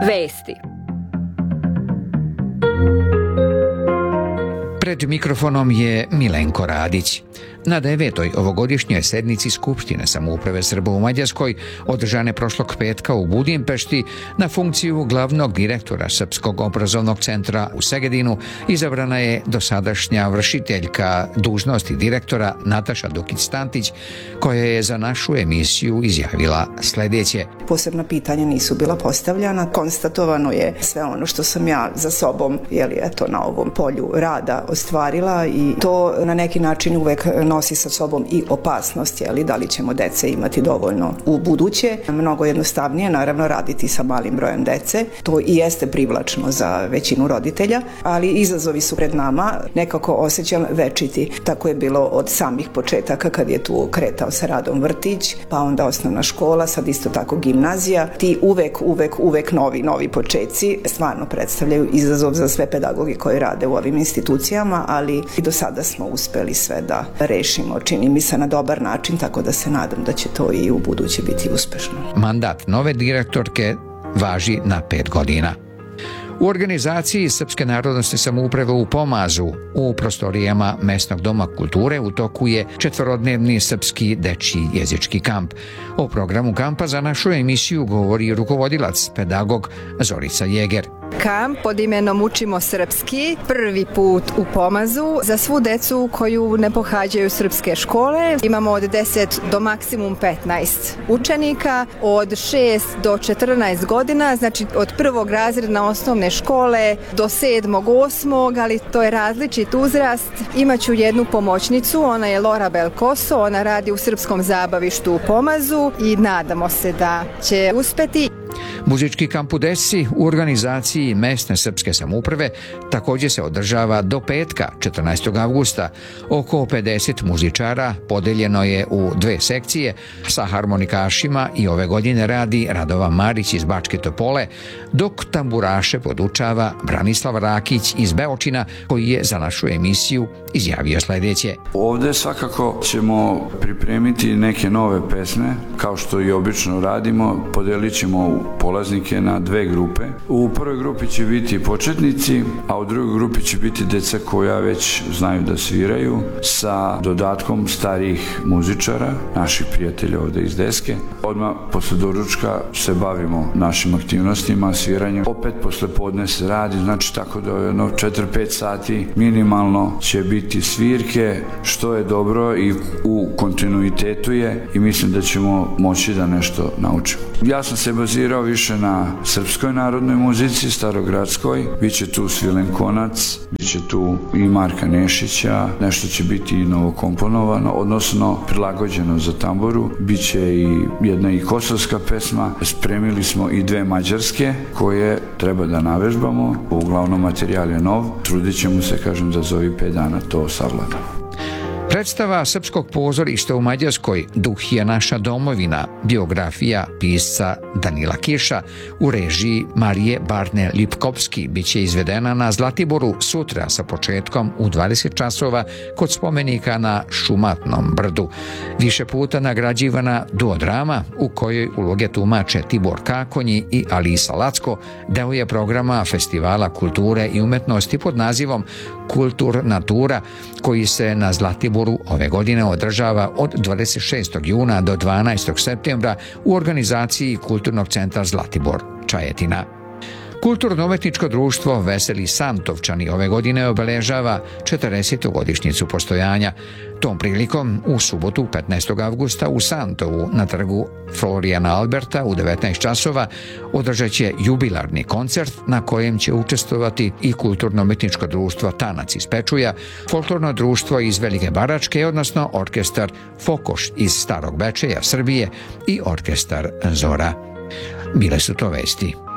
Vesti. Pred mikrofonom je Milenko Radić. Na 9. ovogodišnjoj sednici Skupštine samouprave Srba u Mađarskoj, održane prošlog petka u Budimpešti, na funkciju glavnog direktora Srpskog obrazovnog centra u Segedinu izabrana je dosadašnja vršiteljka dužnosti direktora Nataša Dukić-Stantić, koja je za našu emisiju izjavila sljedeće. Posebna pitanja nisu bila postavljana. Konstatovano je sve ono što sam ja za sobom na ovom polju rada ostvarila i to na neki način uvek nosi sa sobom i opasnost, da li ćemo dece imati dovoljno u buduće. Mnogo jednostavnije, naravno, raditi sa malim brojem dece. To i jeste privlačno za većinu roditelja, ali izazovi su pred nama, nekako osjećam večiti. Tako je bilo od samih početaka kad je tu kretao sa radom vrtić, pa onda osnovna škola, sad isto tako gimnazija. Ti uvek novi početci stvarno predstavljaju izazov za sve pedagoge koji rade u ovim institucijama, ali i do sada smo uspeli sve da rešimo, čini mi se, na dobar način, tako da se nadam da će to i u buduće biti uspešno. Mandat nove direktorke važi na 5 godina. U organizaciji Srpske narodnosne samouprave u Pomazu, u prostorijama Mesnog doma kulture, u toku je 4-dnevni srpski dečiji jezički kamp. O programu kampa za našu emisiju govori rukovodilac, pedagog Zorica Jeger. Kamp pod imenom Učimo srpski, prvi put u Pomazu za svu decu koju ne pohađaju srpske škole. Imamo od 10 do maksimum 15 učenika, od 6 do 14 godina, znači od prvog razreda osnovne škole do 7. 8. ali to je različit uzrast. Imaću jednu pomoćnicu, ona je Lora Belkoso, ona radi u Srpskom zabavištu u Pomazu i nadamo se da će uspeti. Muzički kamp u Desi u organizaciji mesne srpske samouprave također se održava do petka, 14. avgusta. Oko 50 muzičara podeljeno je u 2 sekcije. Sa harmonikašima i ove godine radi Radova Marić iz Bačke Topole, dok tamburaše podučava Branislav Rakić iz Beočina, koji je za našu emisiju izjavio sljedeće. Ovdje svakako ćemo pripremiti neke nove pesme, kao što i obično radimo. Podelit ćemo polaznike na 2 grupe. U prvoj grupi će biti početnici, a u drugoj grupi će biti deca koja već znaju da sviraju, sa dodatkom starijih muzičara, naših prijatelja ovdje iz Deske. Odmah posle doručka se bavimo našim aktivnostima, sviranjem. Opet posle podne se radi, znači tako da 4-5 sati minimalno će biti svirke, što je dobro i u kontinuitetu je, i mislim da ćemo moći da nešto naučimo. Ja sam se bazirao više na srpskoj narodnoj muzici, starogradskoj. Biće tu Svilen Konac, biće tu i Marka Nešića, nešto će biti i novokomponovano, odnosno prilagođeno za tamboru. Biće i jedna i kosovska pesma. Spremili smo i 2 mađarske koje treba da navežbamo. Uglavnom materijal je nov. Trudit ćemo se, da za ovih 5 dana to savladamo. Predstava Srpskog pozorišta u Mađarskoj Duh je naša domovina, biografija pisca Danila Kiša u režiji Marije Barne-Lipkovski biće izvedena na Zlatiboru sutra sa početkom u 20 časova kod spomenika na Šumatnom brdu. Više puta nagrađivana duodrama u kojoj uloge tumače Tibor Kakonji i Alisa Lacko deo je programa Festivala kulture i umetnosti pod nazivom Kultur Natura, koji se na Zlatiboru ove godine održava od 26. juna do 12. septembra u organizaciji Kulturnog centra Zlatibor, Čajetina. Kulturno-umetničko društvo Veseli Santovčani ove godine obeležava 40. godišnjicu postojanja. Tom prilikom u subotu 15. avgusta u Santovu na trgu Florijana Alberta u 19 časova održat će jubilarni koncert na kojem će učestvovati i Kulturno-umetničko društvo Tanac iz Pečuja, folklorno društvo iz Velike Baračke, odnosno orkestar Fokoš iz Starog Bečeja, Srbije i orkestar Zora. Bile su to vesti.